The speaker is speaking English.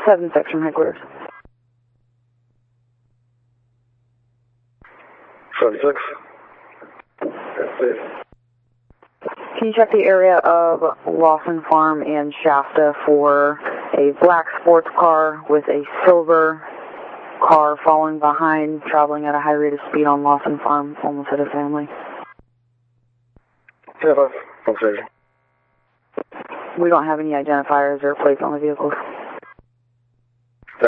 7 section headquarters. 76. Please. Can you check the area of Lawson Farm and Shasta for a black sports car with a silver car following behind, traveling at a high rate of speed on Lawson Farm, almost hit a family? Yeah, 5. We don't have any identifiers or plates on the vehicles.